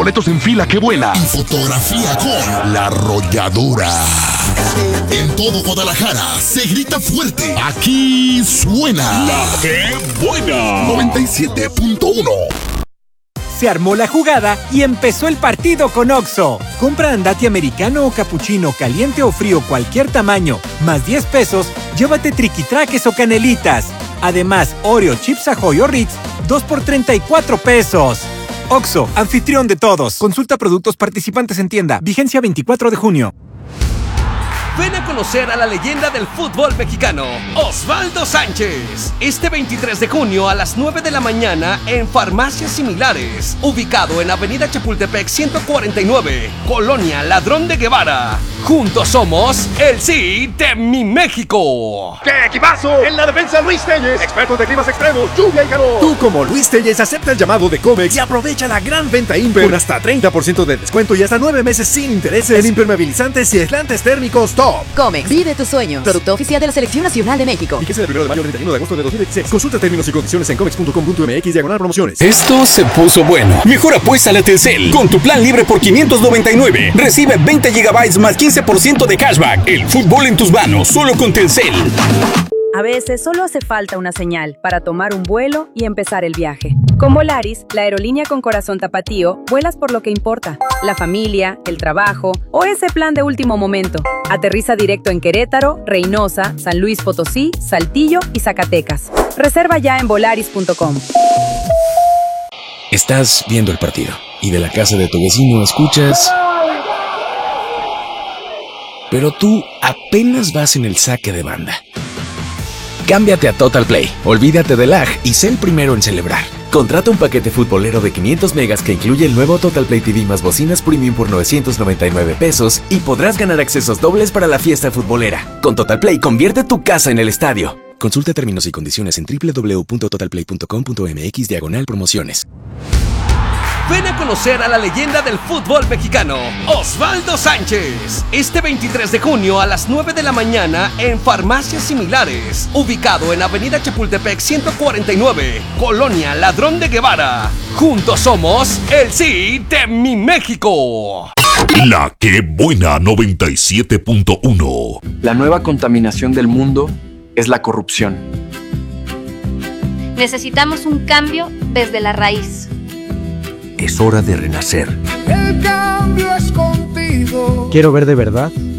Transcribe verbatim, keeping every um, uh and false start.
Boletos en fila que vuela. Y fotografía con La Arrolladora. En todo Guadalajara se grita fuerte. Aquí suena La Que Buena noventa y siete punto uno. Se armó la jugada y empezó el partido con Oxxo. Compra andati americano o capuchino, caliente o frío, cualquier tamaño, más diez pesos, llévate triquitraques o canelitas. Además, Oreo, Chips Ahoy o Ritz, dos por treinta y cuatro pesos. Oxxo, anfitrión de todos. Consulta productos participantes en tienda. Vigencia veinticuatro de junio. Ven a conocer a la leyenda del fútbol mexicano, Osvaldo Sánchez. Este veintitrés de junio a las nueve de la mañana en Farmacias Similares, ubicado en Avenida Chapultepec ciento cuarenta y nueve, Colonia Ladrón de Guevara. Juntos somos el sí de mi México. ¡Qué equipazo! En la defensa, Luis Telles, expertos de climas extremos, lluvia y calor. Tú, como Luis Telles, acepta el llamado de Comex y aprovecha la gran venta Imper con hasta treinta por ciento de descuento y hasta nueve meses sin intereses en impermeabilizantes y aislantes térmicos Top. Comex, vive tus sueños. Producto oficial de la Selección Nacional de México. Fíjese del primero de mayo al treinta y uno de agosto de dos mil dieciséis. Consulta términos y condiciones en comex punto com punto m x diagonal promociones. Esto se puso bueno. Mejor apuéstale a Telcel. Con tu plan libre por quinientos noventa y nueve. Recibe veinte gigabytes más quince por ciento de cashback. El fútbol en tus manos, solo con Telcel. A veces solo hace falta una señal para tomar un vuelo y empezar el viaje. Con Volaris, la aerolínea con corazón tapatío, vuelas por lo que importa. La familia, el trabajo o ese plan de último momento. Aterriza directo en Querétaro, Reynosa, San Luis Potosí, Saltillo y Zacatecas. Reserva ya en volaris punto com. Estás viendo el partido y de la casa de tu vecino escuchas... Pero tú apenas vas en el saque de banda. Cámbiate a Total Play, olvídate del lag y sé el primero en celebrar. Contrata un paquete futbolero de quinientos megas que incluye el nuevo Total Play T V más bocinas premium por novecientos noventa y nueve pesos y podrás ganar accesos dobles para la fiesta futbolera. Con Total Play, convierte tu casa en el estadio. Consulta términos y condiciones en doble u doble u doble u punto total play punto com punto m x diagonal promociones. Ven a conocer a la leyenda del fútbol mexicano, Osvaldo Sánchez. Este veintitrés de junio a las nueve de la mañana en Farmacias Similares, ubicado en Avenida Chapultepec ciento cuarenta y nueve, Colonia Ladrón de Guevara. Juntos somos el sí de mi México. La Que Buena noventa y siete punto uno. La nueva contaminación del mundo es la corrupción. Necesitamos un cambio desde la raíz. Es hora de renacer. El cambio es contigo. Quiero ver de verdad